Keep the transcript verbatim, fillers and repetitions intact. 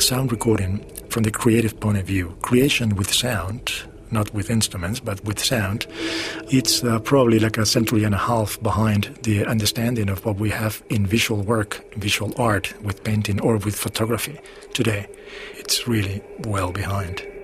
sound recording from the creative point of view, creation with sound, not with instruments, but with sound, it's uh, probably like a century and a half behind the understanding of what we have in visual work, visual art, with painting or with photography today. It's really well behind.